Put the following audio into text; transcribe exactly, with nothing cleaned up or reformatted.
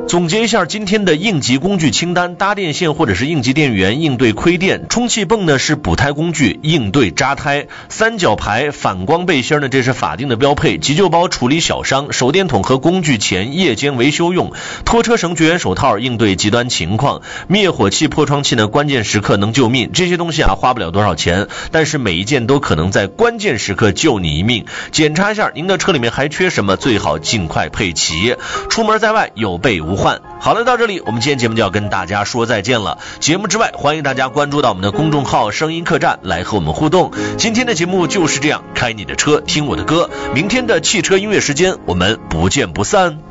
总结一下今天的应急工具清单，搭电线或者是应急电源应对亏电，充气泵呢是补胎工具应对扎胎，三角牌反光背心呢这是法定的标配，急救包处理小伤，手电筒和工具钳夜间维修用，拖车绳绝缘手套应对极端情况，灭火器破窗器呢关键时刻能救命。这些东西啊花不了多少钱，但是每一件都可能在关键时刻救你一命。检查一下您的车里面还缺什么，最好尽快配齐，出门在外有备无患。好了，到这里我们今天节目就要跟大家说再见了。节目之外，欢迎大家关注到我们的公众号声音客栈来和我们互动。今天的节目就是这样，开你的车听我的歌，明天的汽车音乐时间我们不见不散。